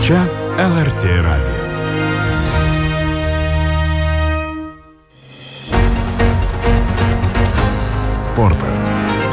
Čia LRT radijas. Sportas.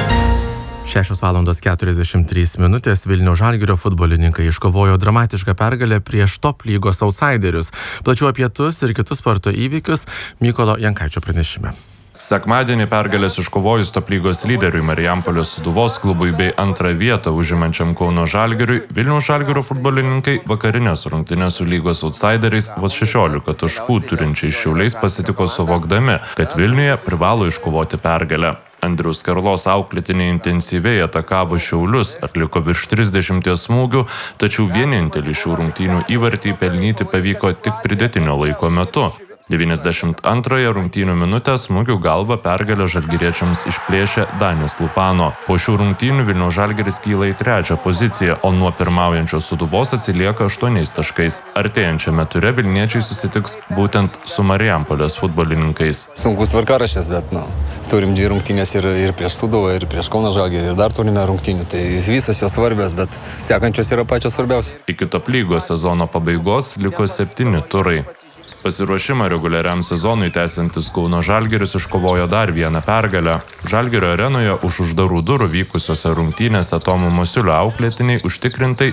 6:43 Vilniaus Žalgirio futbolininkai iškovojo dramatišką pergalę prieš top lygos outsiderius. Plačiau apie tus ir kitus sporto įvykius Mykolo Jankaičio pranešime. Sekmadienį pergalės iškovojus top lygos lyderiui Marijampolės Sūduvos klubui bei antrą vietą užimančiam Kauno Žalgiriui, Vilniaus Žalgirio futbolininkai vakarinės rungtynės su lygos outsideriais vos 16 taškų turinčiais Šiauliais pasitiko suvokdami, kad Vilniuje privalo iškovoti pergalę. Andriaus Karlos auklėtiniai intensyviai atakavo Šiaulius, atliko virš 30 smūgių, tačiau vienintelį šių rungtynių įvartį pelnyti pavyko tik pridėtinio laiko metu. 92 rungtynių minutę smūgių galva pergalę žalgiriečiams išplėšė Danis Lupano. Po šių rungtynių Vilniaus Žalgiris kyla į 3. poziciją, o nuo pirmaujančios Sūduvos atsilieka 8 taškais. Artėjančiame ture vilniečiai susitiks būtent su Marijampolės futbolininkais. Sunkus tvarkaraštis, bet turim 2 rungtynės ir prieš Sūduvą, ir prieš Kauno Žalgirį, ir dar turime rungtynių. Tai visos jos svarbios, bet sekančios yra pačios svarbiausios. Iki top lygos sezono pabaigos liko 7 turai. Pasiruošimą reguliariam sezonui tęsiantis Kauno Žalgiris iškovojo dar vieną pergalę. Žalgirio arenoje už uždarų durų vykusiose rungtynėse Tomo Masiulio auklėtiniai užtikrintai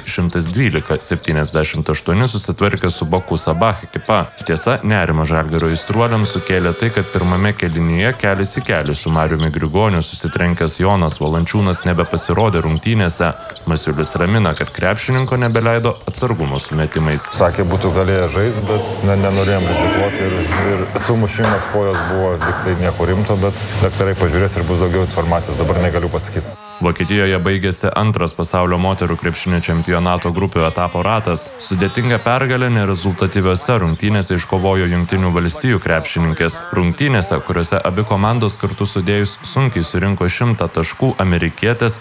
112-78 susitvarkė su Baku Sabah ekipa. Tiesa, nerima Žalgirio aistruoliams sukėlė tai, kad pirmame kėlinyje kelis į kelį su Mariumi Grigoniu susitrenkęs Jonas Valančiūnas nebepasirodė rungtynėse. Masiulis ramina, kad krepšininko nebeleido atsargumo sumetimais. Sakė, būtų galėję žaisti, bet nenorėjo rizikuoti ir sumušimas kojos buvo tiktai nieko rimto, bet daktarai pažiūrės ir bus daugiau informacijos, dabar negaliu pasakyti. Vokietijoje baigėsi antras pasaulio moterų krepšinio čempionato grupių etapo ratas. Sudėtingą pergalę nerezultatyviose rungtynėse iškovojo Jungtinių valstijų krepšininkės. Rungtynėse, kuriuose abi komandos kartu sudėjus sunkiai surinko 100 taškų, amerikietės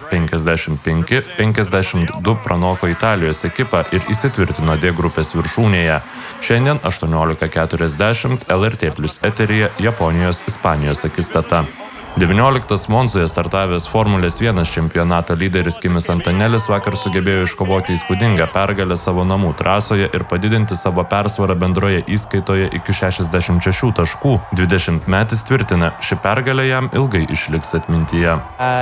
55-52 pranoko Italijos ekipą ir įsitvirtino D grupės viršūnėje. Šiandien 18:40 LRT Plus eteryje Japonijos-Ispanijos akistata. 19 Monzoje startavęs Formulės 1 čempionato lyderis Kimis Antonelis vakar sugebėjo iškovoti įspūdingą pergalę savo namų trasoje ir padidinti savo persvarą bendroje įskaitoje iki 66 taškų. 20-metis tvirtina, ši pergalė jam ilgai išliks atmintyje.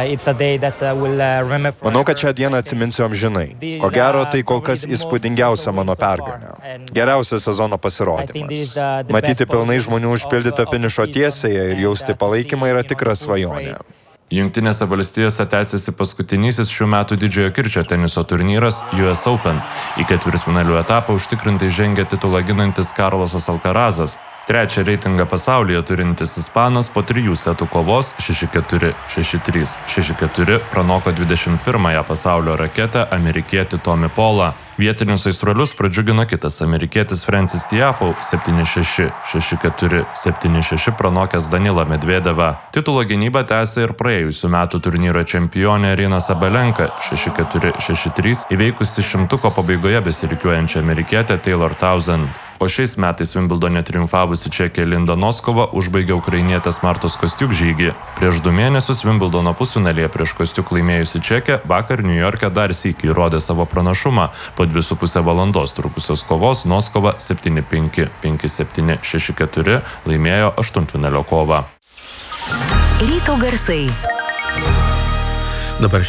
Manau, kad šią dieną atsiminsiu amžinai. Ko gero, tai kol kas įspūdingiausia mano pergalė. Geriausias sezono pasirodymas. Matyti pilnai žmonių užpildytą finišo tiesėje ir jausti palaikymą yra tikras svajonė. Jungtinėse valstijose tęsiasi paskutinysis šių metų didžiojo kirčio teniso turnyras US Open. Į ketvirtfinalių etapą užtikrintai žengia titulą ginantis Karlosas Alcarazas. Trečią reitingą pasaulyje turintis ispanas po 3 setų kovos 6-4, 6-3, 6-4 pranoko 21-ąją pasaulio raketę amerikietį Tommy Paulą. Vietinius aistruolius pradžiugino kitas amerikietis Francis Tiafoe 7-6, 6-4, 7-6 pranokęs Danilą Medvedevą. Titulo gynybą tęsė ir praėjusių metų turnyro čempionė Aryna Sabalenka 6-4, 6-3 įveikusi šimtuko pabaigoje besirikiuojančią amerikietę Taylor Townsend. O šiais metais Wimbledone triumfavusi čekė Linda Noskova užbaigė ukrainietės Martos Kostiuk žygį. Prieš 2 mėnesius Wimbledono pusfinalyje prieš Kostiuk laimėjusi čekė vakar New York'e dar sykį įrodė savo pranašumą. Po 2,5 valandos trukusios kovos Noskova 7-5, 5-7, 6-4 laimėjo aštuntfinalio kovą. Ryto garsai. Dabar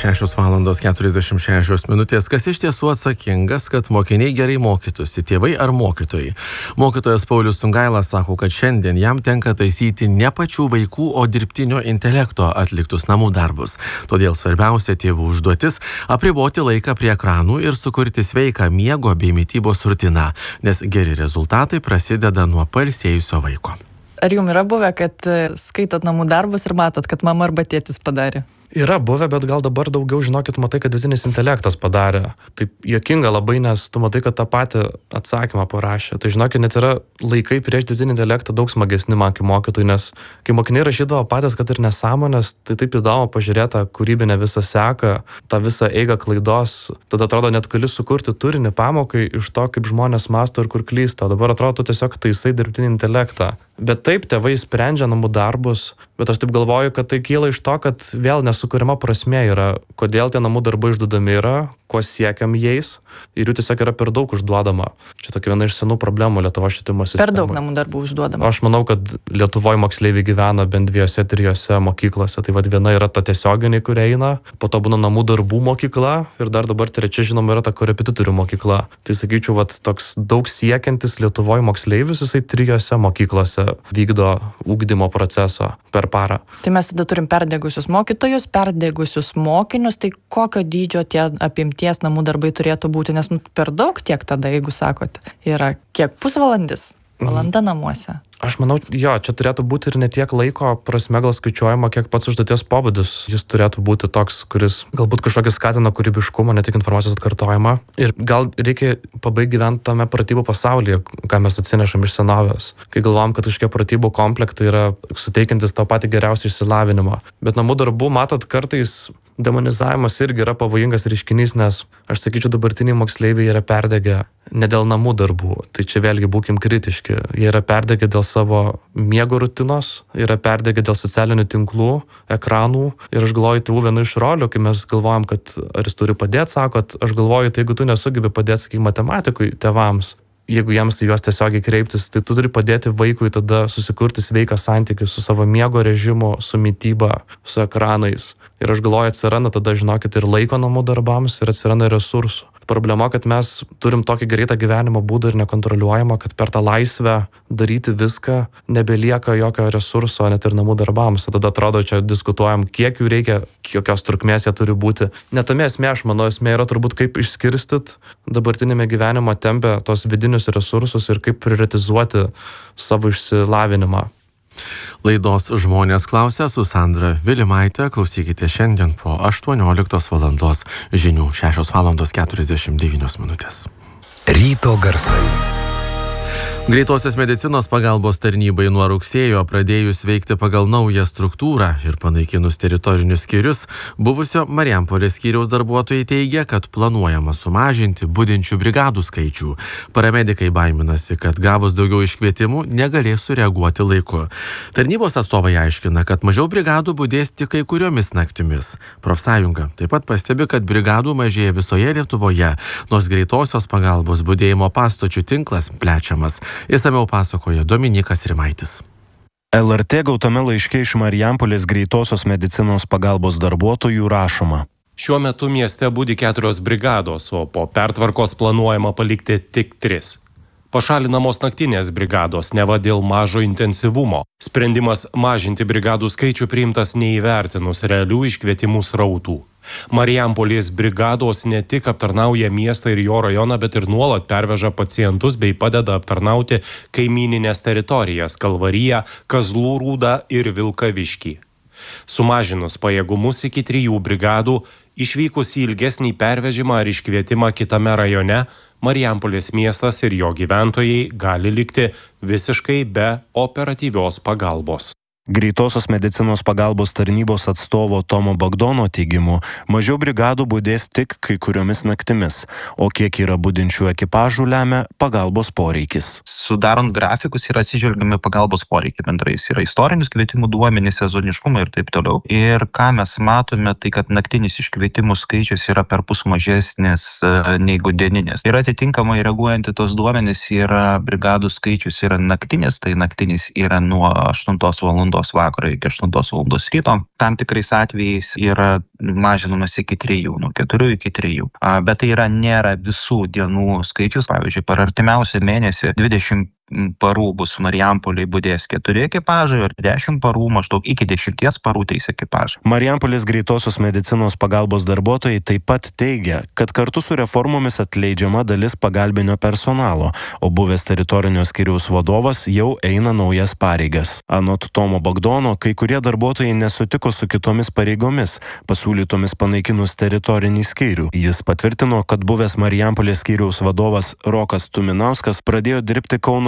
6:46. Kas iš tiesų atsakingas, kad mokiniai gerai mokytųsi, tėvai ar mokytojai? Mokytojas Paulius Sungailas sako, kad šiandien jam tenka taisyti ne pačių vaikų, o dirbtinio intelekto atliktus namų darbus. Todėl svarbiausia tėvų užduotis – apriboti laiką prie ekranų ir sukurti sveiką miego bei mitybos rutiną, nes geri rezultatai prasideda nuo pailsėjusio vaiko. Ar jums yra buvę, kad skaitot namų darbus ir matot, kad mama arba tėtis padarė? Yra buvę, bet gal dabar daugiau, žinokit, matai, kad dirbtinis intelektas padarė. Taip juokinga labai, nes tu matai, kad tą patį atsakymą parašė. Tai žinokit, net yra laikai prieš dirbtinį intelektą daug smagesni man kaip mokytojui, nes kai mokiniai rašydavo patys, kad ir nesąmonės, tai taip įdomu pažiūrėti tą kūrybinę visą seką, tą visą eigą klaidos. Tada atrodo, net gali sukurti turinį pamokai iš to, kaip žmonės mąsto ir kur klysta. Dabar atrodo, tu tiesiog taisai dirbtinį intelektą. Bet taip, tėvai sprendžia namų darbus, bet aš taip galvoju, kad tai kyla iš to, kad vėl nesukuriama prasmė yra, kodėl tie namų darbai išduodami yra, ko siekiam jais ir jų tiesiog yra per daug užduodama. Čia tokia viena iš senų problemų Lietuvos švietimo sistemoje. Per daug namų darbų užduodama. Aš manau, kad Lietuvoje moksleiviai gyvena bent 2-3 mokyklose. Tai viena yra ta tiesioginė, kur eina, po to būna namų darbų mokykla ir dar dabar trečia, žinoma, yra ta korepetitorių mokykla. Tai sakyčiau, toks daug siekiantis Lietuvoje moksleivis, jisai 3 mokyklose vykdo ugdymo procesą per parą. Tai mes tada turim perdegusius mokytojus, perdegusius mokinius, tai kokio dydžio tie apimties namų darbai turėtų būti, nes per daug tiek tada, jeigu sakot, yra kiek pusvalandis, valanda namuose. Aš manau, čia turėtų būti ir ne tiek laiko prasme gal skaičiuojama, kiek pats užduoties pobūdis. Jis turėtų būti toks, kuris galbūt kažkokį skatina kūrybiškumą, ne tik informacijos atkartojimą. Ir gal reikia pabaigti gyventi tame pratybų pasaulyje, ką mes atsinešam iš senovės. Kai galvom, kad kažkokie pratybų komplektai yra suteikiantis tą patį geriausią išsilavinimą. Bet namų darbų, matot, kartais demonizavimas irgi yra pavojingas reiškinys, nes aš sakyčiau, dabartiniai moksleiviai yra perdegę ne dėl namų darbų. Tai čia vėlgi būkim kritiški. Jie yra perdegę dėl savo miego rutinos, yra perdegę dėl socialinių tinklų, ekranų. Ir aš galvoju, tėvų viena iš rolių, kai mes galvojam, kad ar jis turi padėti, sakot, aš galvoju, tai jeigu tu nesugebi padėti, sakykime, matematikui, tėvams, jeigu jiems į juos tiesiogiai kreiptis, tai tu turi padėti vaikui tada susikurti sveiką santykį su savo miego režimu, su mityba, su ekranais. Ir aš galvoju, atsiranda tada, žinokit, ir laiko namų darbams, ir atsiranda resursų. Problema, kad mes turim tokį greitą gyvenimo būdą ir nekontroliuojamą, kad per tą laisvę daryti viską nebelieka jokio resurso net ir namų darbams. Tada atrodo, čia diskutuojam, kiek jų reikia, kokios trukmės jie turi būti. Netame esmė, aš manau, esmė yra turbūt kaip išskirstyt dabartinėme gyvenimo tempe tos vidinius resursus ir kaip prioritizuoti savo išsilavinimą. Laidos Žmonės klausia su Sandra Vilimaitė. Klausykite šiandien po 18 valandos žinių, 6:49. Ryto garsai. Greitosios medicinos pagalbos tarnybai nuo rugsėjo pradėjus veikti pagal naują struktūrą ir panaikinus teritorinius skyrius, buvusio Marijampolės skyriaus darbuotojai teigia, kad planuojama sumažinti budinčių brigadų skaičių. Paramedikai baiminasi, kad gavus daugiau iškvietimų negalės sureaguoti laiku. Tarnybos atstovai aiškina, kad mažiau brigadų budės tik kai kuriomis naktimis. Profsąjunga taip pat pastebi, kad brigadų mažėja visoje Lietuvoje, nors greitosios pagalbos budėjimo pastočių tinklas plečiamas. Išsamiau pasakoja Dominykas Rimaitis. LRT gautame laiške iš Marijampolės greitosios medicinos pagalbos darbuotojų rašoma. Šiuo metu mieste budi 4 brigados, o po pertvarkos planuojama palikti tik 3. Pašalinamos naktinės brigados, neva dėl mažo intensyvumo. Sprendimas mažinti brigadų skaičių priimtas neįvertinus realių iškvietimų srautų. Marijampolės brigados ne tik aptarnauja miestą ir jo rajoną, bet ir nuolat perveža pacientus bei padeda aptarnauti kaimyninės teritorijas Kalvariją, Kazlų Rūdą ir Vilkaviškį. Sumažinus pajėgumus iki 3 brigadų, išvykus į ilgesnį pervežimą ar iškvietimą kitame rajone, Marijampolės miestas ir jo gyventojai gali likti visiškai be operatyvios pagalbos. Greitosios medicinos pagalbos tarnybos atstovo Tomo Bagdono teigimu, mažiau brigadų budės tik kai kuriomis naktimis, o kiek yra budinčių ekipažų lemia pagalbos poreikis. Sudarant grafikus yra atsižvelgiami pagalbos poreikiai bendrais, yra istorinius kvietimų duomenys, sezoniškumą ir taip toliau. Ir ką mes matome, tai kad naktinis iškvietimų skaičius yra perpus mažesnis negu dieninis. Ir atitinkamai reaguojant į tos duomenys yra brigadų skaičius yra naktinis, tai naktinis yra nuo 8 valandos vakaro iki 8 valandos ryto. Tam tikrais atvejais yra mažinamas iki 3, nuo 4 iki 3. Bet tai nėra visų dienų skaičius. Pavyzdžiui, per artimiausią mėnesį 20 parų bus Marijampolėje budės 4 ekipažai ir 10 parų maždaug iki 10 parų 3 ekipažai. Marijampolės greitosios medicinos pagalbos darbuotojai taip pat teigia, kad kartu su reformomis atleidžiama dalis pagalbinio personalo, o buvęs teritorinio skyriaus vadovas jau eina naujas pareigas. Anot Tomo Bagdono, kai kurie darbuotojai nesutiko su kitomis pareigomis, pasiūlytomis panaikinus teritorinį skyrių. Jis patvirtino, kad buvęs Marijampolės skyriaus vadovas Rokas Tuminauskas pradėjo dirbti Kauno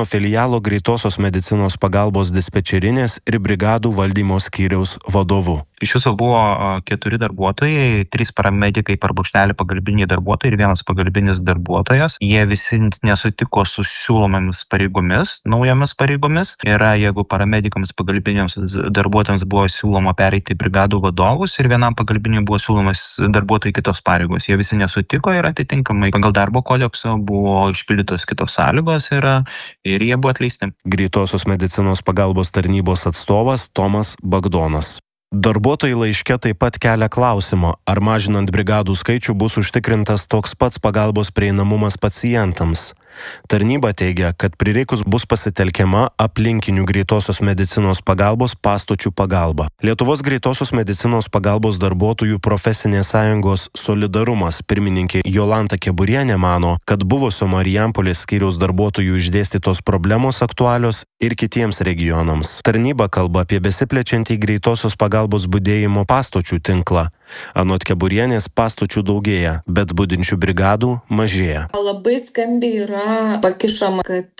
Kauno filialo greitosios medicinos pagalbos dispečerinės ir brigadų valdymo skyriaus vadovu. Iš viso buvo 4 darbuotojai, 3 paramedikai per brūkšnelį pagalbiniai darbuotojai ir 1 pagalbinis darbuotojas. Jie visi nesutiko su siūlomomis pareigomis, naujomis pareigomis. Jeigu paramedikams pagalbiniams darbuotojams buvo siūloma pereiti į brigadų vadovus ir vienam pagalbiniui buvo siūlomas darbuotojai kitos pareigos. Jie visi nesutiko ir atitinkamai pagal darbo kodeksą buvo išpildytos kitos sąlygos ir jie buvo atleisti. Greitosios medicinos pagalbos tarnybos atstovas Tomas Bagdonas. Darbuotojai laiške taip pat kelia klausimą, ar mažinant brigadų skaičių bus užtikrintas toks pats pagalbos prieinamumas pacientams. Tarnyba teigia, kad prireikus bus pasitelkiama aplinkinių greitosios medicinos pagalbos pastočių pagalba. Lietuvos greitosios medicinos pagalbos darbuotojų profesinės sąjungos Solidarumas pirmininkė Jolanta Keburienė mano, kad buvusio Marijampolės skyriaus darbuotojų išdėstytos problemos aktualios ir kitiems regionams. Tarnyba kalba apie besiplečiantį greitosios pagalbos budėjimo pastočių tinklą. Anot Keburienės pastočių daugėja, bet budinčių brigadų mažėja. Labai skambiai yra pakišama, kad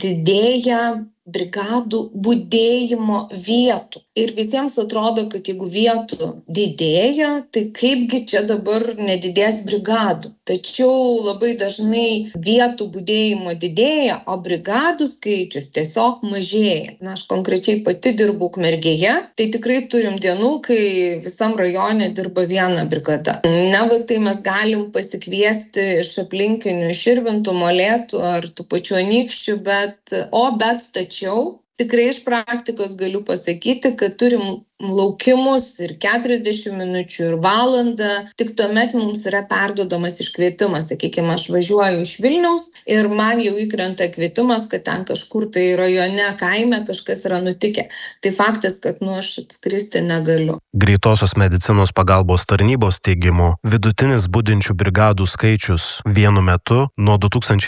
didėja brigadų budėjimo vietų. Ir visiems atrodo, kad jeigu vietų didėja, tai kaipgi čia dabar nedidės brigadų. Tačiau labai dažnai vietų budėjimo didėja, o brigadų skaičius tiesiog mažėja. Aš konkrečiai pati dirbu Ukmergėje, tai tikrai turim dienų, kai visam rajone dirba 1 brigada. Tai mes galim pasikviesti iš aplinkinių Širvintų, Molėtų ar tų pačių Anykščių, bet tačiau tikrai iš praktikos galiu pasakyti, kad turim laukimus ir 40 minučių ir valandą, tik tuomet mums yra perduodamas iškvietimas. Sakykime, aš važiuoju iš Vilniaus ir man jau įkrenta kvietimas, kad ten kažkur tai rajone, kaime kažkas yra nutikę. Tai faktas, kad aš atskristi negaliu. Greitosios medicinos pagalbos tarnybos teigimu, vidutinis budinčių brigadų skaičius vienu metu nuo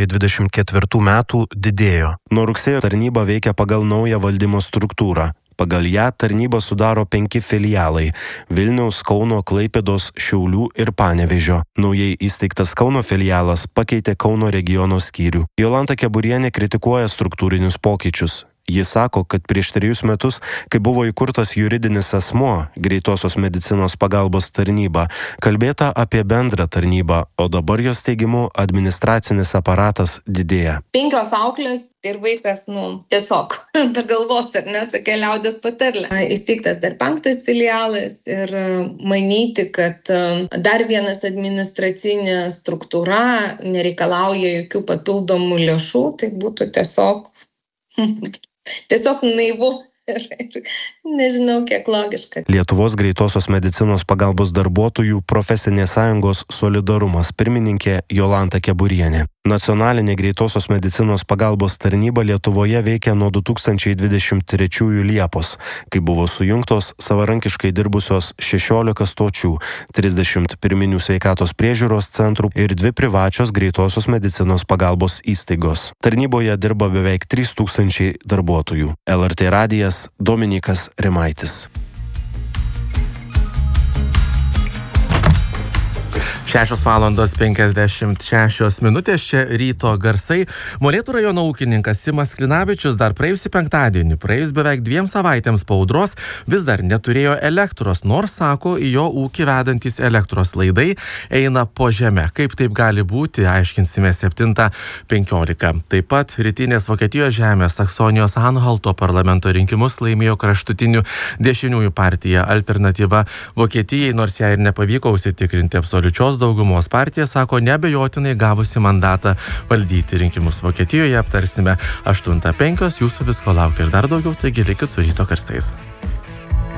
2024 metų didėjo. Nuo rugsėjo tarnyba veikia pagal naują valdymo struktūrą. Pagal ją tarnybą sudaro 5 filialai – Vilniaus, Kauno, Klaipėdos, Šiaulių ir Panevėžio. Naujai įsteigtas Kauno filialas pakeitė Kauno regiono skyrių. Jolanta Keburienė kritikuoja struktūrinius pokyčius. Jis sako, kad prieš 3 metus, kai buvo įkurtas juridinis asmuo, greitosios medicinos pagalbos tarnyba, kalbėta apie bendrą tarnybą, o dabar jos teigimu administracinis aparatas didėja. 5 auklės ir vaikas, tiesiog per galvos, ar ne, tokia liaudės patarlė. Įsteigtas dar 5 filialas ir manyti, kad dar vienas administracinė struktūra nereikalauja jokių papildomų lėšų, tai būtų tiesiog naivu ir nežinau, kiek logiška. Lietuvos greitosios medicinos pagalbos darbuotojų profesinės sąjungos Solidarumas pirmininkė Jolanta Keburienė. Nacionalinė greitosios medicinos pagalbos tarnyba Lietuvoje veikia nuo 2023 Liepos, kai buvo sujungtos savarankiškai dirbusios 16 stočių, 30 pirminių sveikatos priežiūros centrų ir 2 privačios greitosios medicinos pagalbos įstaigos. Tarnyboje dirba beveik 3000 darbuotojų. LRT radijas Dominikas Rimaitis. 6:56 čia ryto garsai. Molėtų rajono ūkininkas Simas Klinavičius dar praėjusį penktadienį, praėjus beveik 2 savaitėms po audros, vis dar neturėjo elektros, nors, sako, į jo ūkį vedantys elektros laidai eina po žeme. Kaip taip gali būti, aiškinsime 7:15. Taip pat rytinės Vokietijos žemės Saksonijos Anhalto parlamento rinkimus laimėjo kraštutinių dešiniųjų partija Alternatyva Vokietijai, nors jai ir nepavyko užsitikrinti absoliučios daugumos. Partija sako neabejotinai gavusi mandatą valdyti rinkimus Vokietijoje. Aptarsime 8:05, jūsų visko laukia ir dar daugiau, taigi likit su ryto garsais.